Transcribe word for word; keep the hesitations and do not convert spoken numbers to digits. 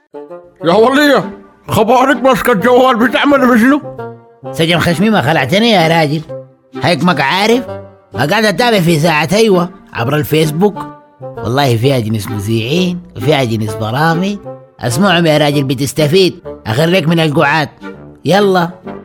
يا ولية، خبارك ماسكة الجوال بتعمل بشنو؟ سجن خشمي ما خلعتني يا راجل، هيك عارف قاعد اتابع في ساعة ايوه عبر الفيسبوك، والله فيها جنس مذيعين وفيها جنس برامج، اسمعهم يا راجل بتستفيد، اخرك من القعاد. يلا